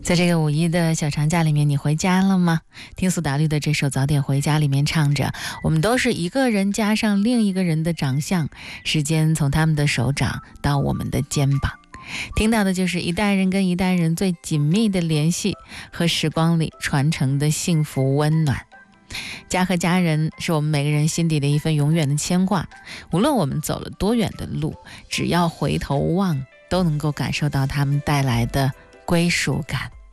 在这个五一的小长假里面，你回家了吗？听苏打绿的这首《早点回家》里面唱着，我们都是一个人加上另一个人的长相，时间从他们的手掌到我们的肩膀。听到的就是一代人跟一代人最紧密的联系和时光里传承的幸福温暖。家和家人是我们每个人心底的一份永远的牵挂，无论我们走了多远的路，只要回头望，都能够感受到他们带来的归属感。